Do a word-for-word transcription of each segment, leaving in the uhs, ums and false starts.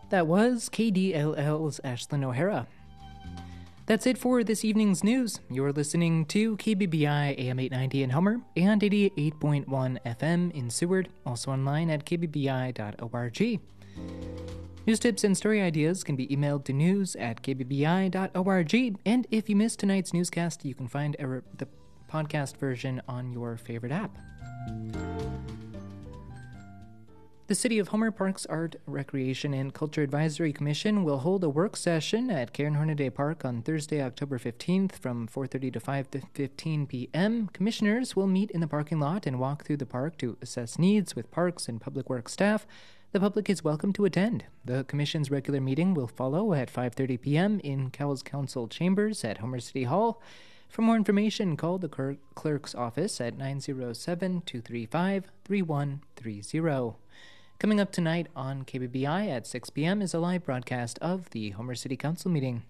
That was K D L L's Ashlyn O'Hara. That's it for this evening's news. You're listening to K B B I A M eight ninety in Homer and eighty-eight point one F M in Seward, also online at k b b i dot org. News tips and story ideas can be emailed to news at k b b i dot org, and if you missed tonight's newscast, you can find a re- the podcast version on your favorite app. The City of Homer Park's Art, Recreation, and Culture Advisory Commission will hold a work session at Karen Hornaday Park on Thursday, October fifteenth from four thirty to five fifteen p.m. Commissioners will meet in the parking lot and walk through the park to assess needs with parks and public works staff. The public is welcome to attend. The Commission's regular meeting will follow at five thirty p.m. in Cowles Council Chambers at Homer City Hall. For more information, call the clerk's office at nine oh seven, two three five, three one three zero. Coming up tonight on K B B I at six p.m. is a live broadcast of the Homer City Council meeting.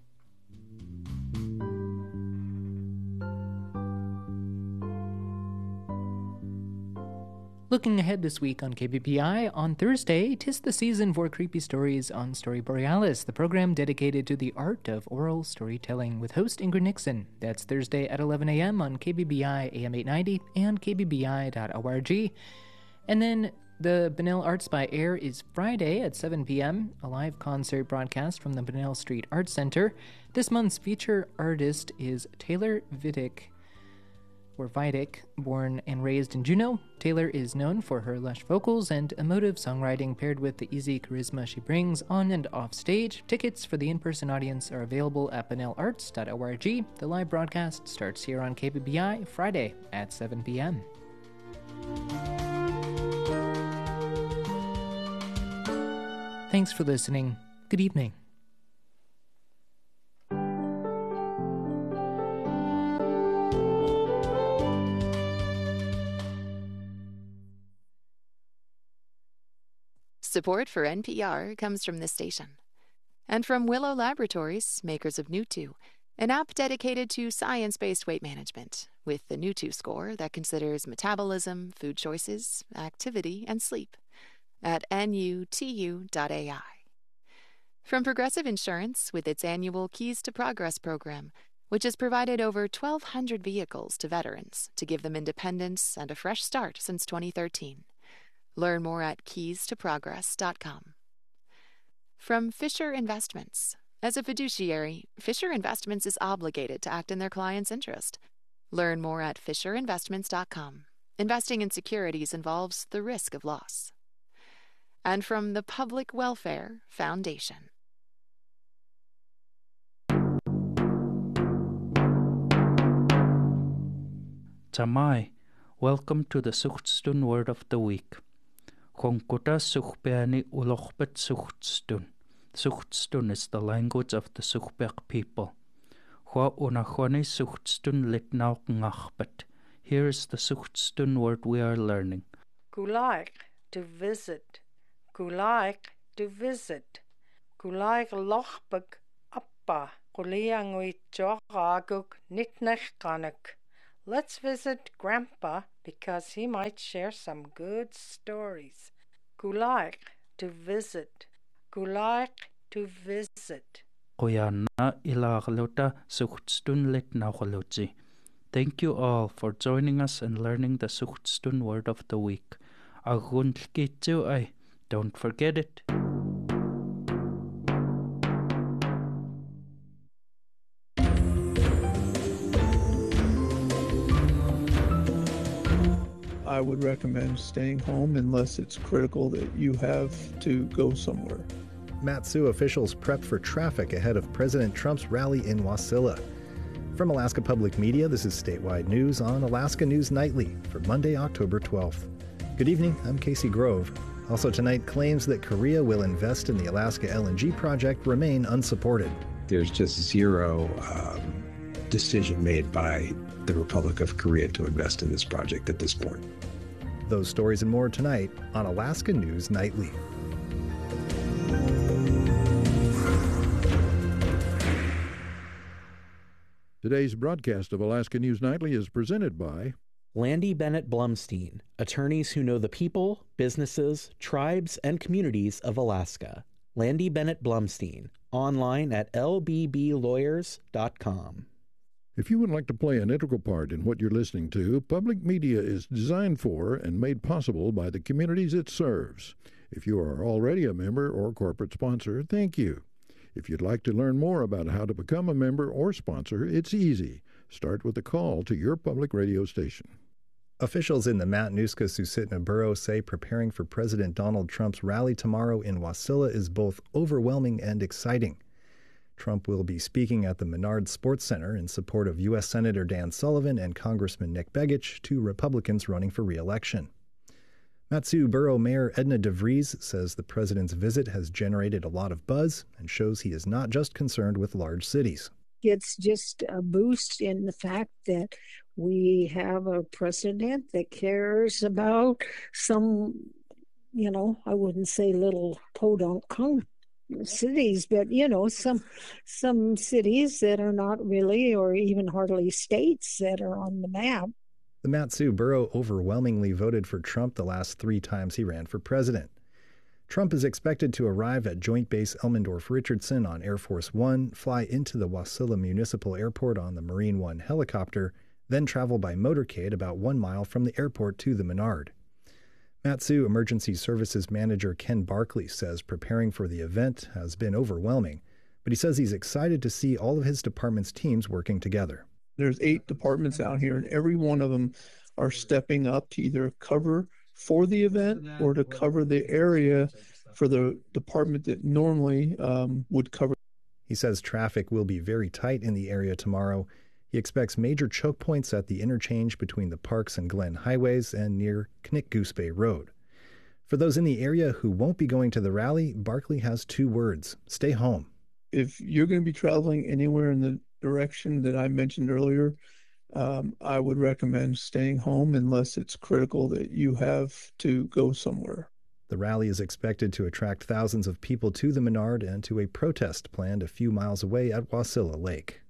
Looking ahead this week on K B B I, on Thursday, 'tis the season for Creepy Stories on Story Borealis, the program dedicated to the art of oral storytelling with host Ingrid Nixon. That's Thursday at eleven a.m. on K B B I A M eight ninety and k b b i dot org. And then the Bunnell Arts by Air is Friday at seven p.m., a live concert broadcast from the Bunnell Street Arts Center. This month's feature artist is Taylor Vidic, or Vidic, born and raised in Juneau. Taylor is known for her lush vocals and emotive songwriting paired with the easy charisma she brings on and off stage. Tickets for the in-person audience are available at bunnell arts dot org. The live broadcast starts here on K B B I Friday at seven p.m. Thanks for listening. Good evening. Support for N P R comes from this station. And from Willow Laboratories, makers of Nutu, an app dedicated to science-based weight management, with the Nutu score that considers metabolism, food choices, activity, and sleep, at N U T U dot A I. From Progressive Insurance, with its annual Keys to Progress program, which has provided over twelve hundred vehicles to veterans to give them independence and a fresh start since twenty thirteen. Learn more at keys to progress dot com. From Fisher Investments. As a fiduciary, Fisher Investments is obligated to act in their client's interest. Learn more at fisher investments dot com. Investing in securities involves the risk of loss. And from the Public Welfare Foundation. Tamai, welcome to the Suchtstun Word of the Week. Konkuta Suchbeani Ulochbet Suchtstun. Suchtstun is the language of the Suchbek people. Hwa unachoni Suchtstun litnau ngachbet. Here is the Suchtstun word we are learning. Gulaik, to visit. Gulaik, to visit. Gulaik lochbek appa. Guliangui jogaguk nitnechkanek. Let's visit Grandpa because he might share some good stories. Gulaik, to visit. Gulaik, to visit. Qoyanna ilagluta Suchtstun litnaugaluti. Thank you all for joining us and learning the Suchtstun word of the week. Aguntlkitu ay, don't forget it. I would recommend staying home unless it's critical that you have to go somewhere. Mat-Su officials prep for traffic ahead of President Trump's rally in Wasilla. From Alaska Public Media, this is Statewide News on Alaska News Nightly for Monday, October twelfth. Good evening, I'm Casey Grove. Also tonight, claims that Korea will invest in the Alaska L N G project remain unsupported. There's just zero um, decision made by the Republic of Korea to invest in this project at this point. Those stories and more tonight on Alaska News Nightly. Today's broadcast of Alaska News Nightly is presented by Landy Bennett Blumstein, attorneys who know the people, businesses, tribes, and communities of Alaska. Landy Bennett Blumstein, online at l b b lawyers dot com. If you would like to play an integral part in what you're listening to, public media is designed for and made possible by the communities it serves. If you are already a member or corporate sponsor, thank you. If you'd like to learn more about how to become a member or sponsor, it's easy. Start with a call to your public radio station. Officials in the Matanuska-Susitna borough say preparing for President Donald Trump's rally tomorrow in Wasilla is both overwhelming and exciting. Trump will be speaking at the Menard Sports Center in support of U S Senator Dan Sullivan and Congressman Nick Begich, two Republicans running for re-election. Matsu Borough Mayor Edna DeVries says the president's visit has generated a lot of buzz and shows he is not just concerned with large cities. It's just a boost in the fact that we have a president that cares about some, you know, I wouldn't say little podunk cities, but, you know, some some cities that are not really, or even hardly states that are on the map. The Matsu borough overwhelmingly voted for Trump the last three times he ran for president. Trump is expected to arrive at Joint Base Elmendorf-Richardson on Air Force One, fly into the Wasilla Municipal Airport on the Marine One helicopter, then travel by motorcade about one mile from the airport to the Menard. Matsu Emergency Services Manager Ken Barkley says preparing for the event has been overwhelming, but he says he's excited to see all of his department's teams working together. There's eight departments out here, and every one of them are stepping up to either cover for the event or to cover the area for the department that normally um, would cover. He says traffic will be very tight in the area tomorrow. He expects major choke points at the interchange between the Parks and Glen highways and near Knik Goose Bay Road. For those in the area who won't be going to the rally, Barkley has two words: stay home. If you're going to be traveling anywhere in the direction that I mentioned earlier, um, I would recommend staying home unless it's critical that you have to go somewhere. The rally is expected to attract thousands of people to the Menard and to a protest planned a few miles away at Wasilla Lake.